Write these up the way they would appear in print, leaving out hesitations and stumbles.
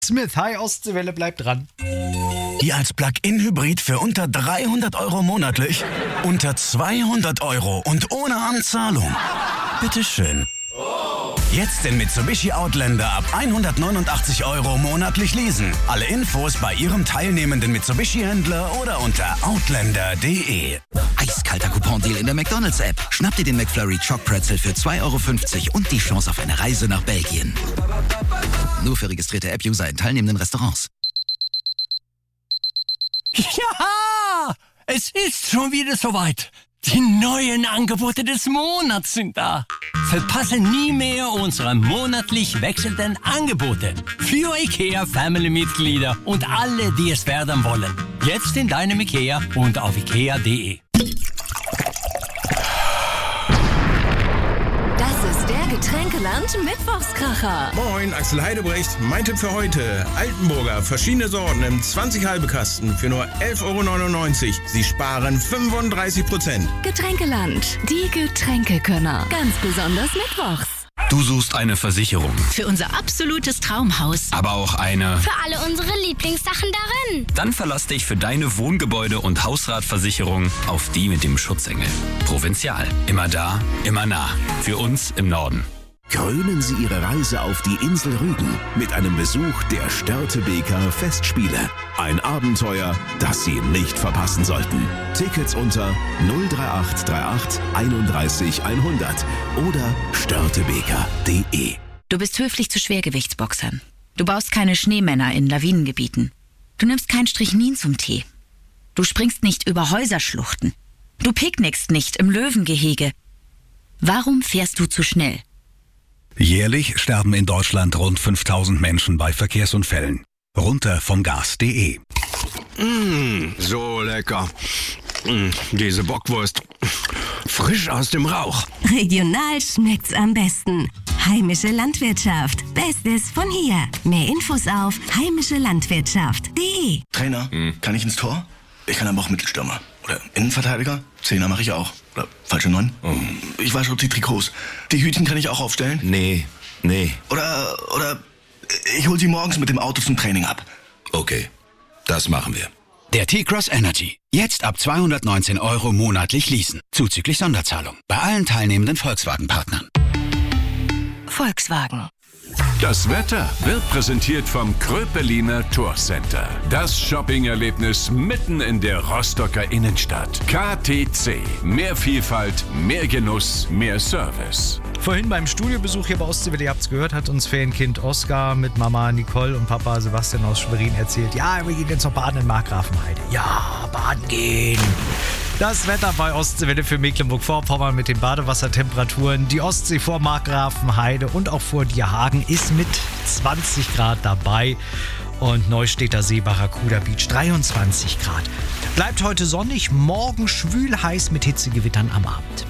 Smith, hi, Ostseewelle, bleibt dran. Die als Plug-in-Hybrid für unter 300 € monatlich, unter 200 € und ohne Anzahlung. Bitteschön. Jetzt den Mitsubishi Outlander ab 189 € monatlich leasen. Alle Infos bei Ihrem teilnehmenden Mitsubishi-Händler oder unter outlander.de. Eiskalter Coupon-Deal in der McDonald's-App. Schnapp dir den McFlurry Choc Pretzel für 2,50 € und die Chance auf eine Reise nach Belgien. Nur für registrierte App-User in teilnehmenden Restaurants. Ja, es ist schon wieder soweit. Die neuen Angebote des Monats sind da. Verpasse nie mehr unsere monatlich wechselnden Angebote. Für IKEA-Family-Mitglieder und alle, die es werden wollen. Jetzt in deinem IKEA und auf IKEA.de. Das ist der Getränkeland-Mittwochskracher. Moin, Axel Heidebrecht. Mein Tipp für heute. Altenburger, verschiedene Sorten im 20 halbe Kasten für nur 11,99 €. Sie sparen 35%. Getränkeland, die Getränkekönner. Ganz besonders mittwochs. Du suchst eine Versicherung, Für unser absolutes Traumhaus. aber auch eine. Für alle unsere Lieblingssachen darin. Dann verlass dich für deine Wohngebäude- und Hausratversicherung auf die mit dem Schutzengel. Provinzial. Immer da, immer nah. Für uns im Norden. Krönen Sie Ihre Reise auf die Insel Rügen mit einem Besuch der Störtebeker Festspiele. Ein Abenteuer, das Sie nicht verpassen sollten. Tickets unter 03838 31 100 oder störtebeker.de. Du bist höflich zu Schwergewichtsboxern. Du baust keine Schneemänner in Lawinengebieten. Du nimmst kein Strychnin zum Tee. Du springst nicht über Häuserschluchten. Du picknickst nicht im Löwengehege. Warum fährst du zu schnell? Jährlich sterben in Deutschland rund 5000 Menschen bei Verkehrsunfällen. Runter vom Gas.de. So lecker. Diese Bockwurst. Frisch aus dem Rauch. Regional schmeckt's am besten. Heimische Landwirtschaft. Bestes von hier. Mehr Infos auf heimischelandwirtschaft.de. Trainer, kann ich ins Tor? Ich kann aber auch Mittelstürmer. Oder Innenverteidiger? Zehner mache ich auch. Oder falsche 9? Ich wasche die Trikots. Die Hütchen kann ich auch aufstellen? Nee. Oder ich hol sie morgens mit dem Auto zum Training ab. Okay, das machen wir. Der T-Cross Energy. Jetzt ab 219 € monatlich leasen. Zuzüglich Sonderzahlung. Bei allen teilnehmenden Volkswagen-Partnern. Volkswagen. Das Wetter wird präsentiert vom Kröpeliner Tourcenter. Das Shopping-Erlebnis mitten in der Rostocker Innenstadt. KTC. Mehr Vielfalt, mehr Genuss, mehr Service. Vorhin beim Studiobesuch hier bei Ostseewelle, ihr habt's gehört, hat uns Ferienkind Oskar mit Mama Nicole und Papa Sebastian aus Schwerin erzählt. Ja, wir gehen jetzt noch baden in Markgrafenheide. Ja, baden gehen. Das Wetter bei Ostseewelle für Mecklenburg-Vorpommern mit den Badewassertemperaturen. Die Ostsee vor Markgrafenheide und auch vor Dierhagen ist mit 20 Grad dabei. Und Neustädter See, Barracuda Beach 23 Grad. Bleibt heute sonnig, morgen schwül heiß mit Hitzegewittern am Abend.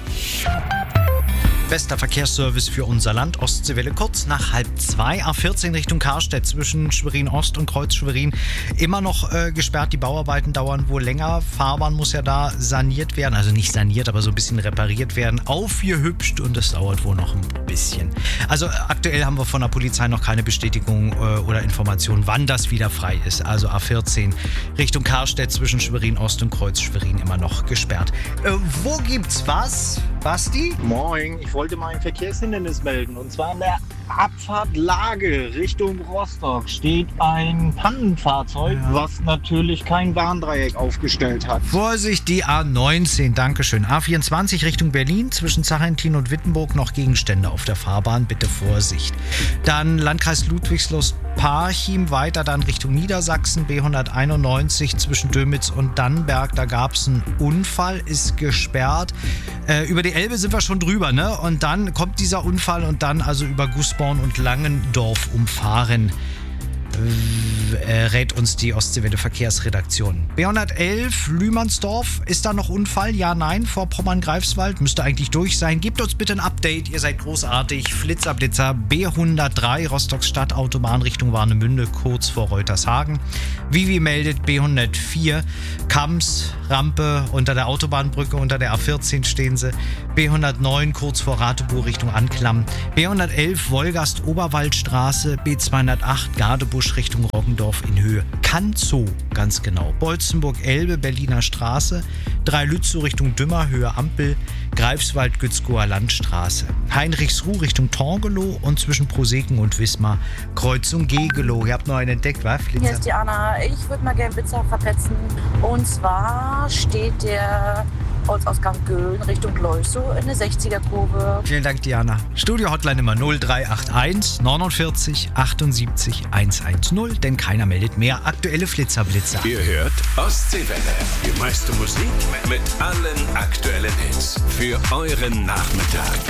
Bester Verkehrsservice für unser Land. Ostseewelle kurz nach 1:30. A14 Richtung Karstedt zwischen Schwerin Ost und Kreuz Schwerin. Immer noch gesperrt. Die Bauarbeiten dauern wohl länger. Fahrbahn muss ja da saniert werden. Also nicht saniert, aber so ein bisschen repariert werden. Aufgehübscht und das dauert wohl noch ein bisschen. Also aktuell haben wir von der Polizei noch keine Bestätigung oder Information, wann das wieder frei ist. Also A14 Richtung Karstedt zwischen Schwerin Ost und Kreuz Schwerin immer noch gesperrt. Wo gibt's was, Basti? Moin, ich wollte mal ein Verkehrshindernis melden. Und zwar an der Abfahrt Lage Richtung Rostock steht ein Pannenfahrzeug, was natürlich kein Warndreieck aufgestellt hat. Vorsicht, die A19, Dankeschön. A24 Richtung Berlin, zwischen Zachentin und Wittenburg noch Gegenstände auf der Fahrbahn, bitte Vorsicht. Dann Landkreis Ludwigslust-Parchim, weiter dann Richtung Niedersachsen, B191 zwischen Dömitz und Dannenberg, da gab es einen Unfall, ist gesperrt. Über die Elbe sind wir schon drüber, ne? Und dann kommt dieser Unfall und dann also über Gußborn und Langendorf umfahren. Rät uns die Ostseewelle Verkehrsredaktion. B111 Lühmannsdorf, ist da noch Unfall? Ja, nein, vor Pommern-Greifswald, müsste eigentlich durch sein. Gebt uns bitte ein Update, ihr seid großartig. Flitzerblitzer B103 Rostocks Stadtautobahn Richtung Warnemünde, kurz vor Reutershagen. Vivi meldet B104 Kams, Rampe unter der Autobahnbrücke, unter der A14 stehen sie. B109 kurz vor Ratebuhr Richtung Anklam. B111 Wolgast Oberwaldstraße, B208 Gardebusch Marsch Richtung Roggendorf in Höhe. Kanzow, ganz genau. Bolzenburg-Elbe, Berliner Straße. 3 Lützow Richtung Dümmer, Höhe Ampel. Greifswald-Gützkower Landstraße. Heinrichsruh Richtung Torgelow und zwischen Proseken und Wismar Kreuzung Gegelow. Ihr habt noch einen entdeckt, was? Hier ist die Anna. Ich würde mal gerne Witzer verpetzen. Und zwar steht der Ortsausgang Göhlen Richtung Leusow in der 60er-Kurve. Vielen Dank, Diana. Studio-Hotline Nummer 0381 49 78 110, denn keiner meldet mehr. Aktuelle Flitzerblitzer. Ihr hört Ostseewelle. Die meiste Musik mit allen aktuellen Hits für euren Nachmittag.